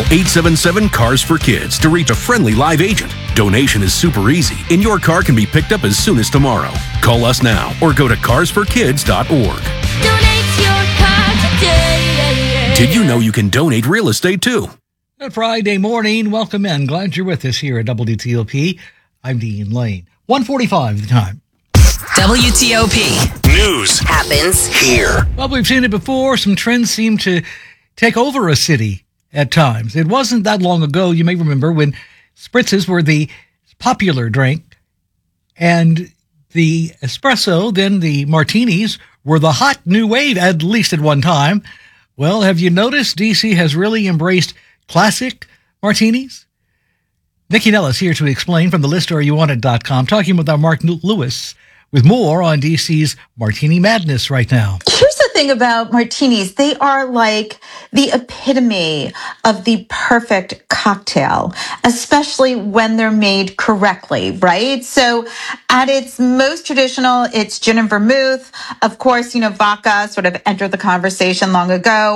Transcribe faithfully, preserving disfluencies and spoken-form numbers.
eight seven seven, CARS for Kids to reach a friendly live agent. Donation is super easy, and your car can be picked up as soon as tomorrow. Call us now or go to cars for kids dot org. Donate your car today. Did you know you can donate real estate too? Good Friday morning. Welcome in. Glad you're with us here at W T O P. I'm Dean Lane. one forty-five the time. W T O P. News Happens here. Well, we've seen it before. Some trends seem to take over a city at times. It wasn't that long ago, you may remember, when spritzes were the popular drink and the espresso, then the martinis, were the hot new wave, at least at one time. Well, have you noticed D C has really embraced classic martinis? Nikki Nellis here to explain from the list are you want it dot com, talking with our Mark Lewis with more on D C's Martini Madness right now. Here's the thing about martinis. They are like the epitome of the perfect cocktail, especially when they're made correctly, right? So at its most traditional, it's gin and vermouth. Of course, you know, vodka sort of entered the conversation long ago.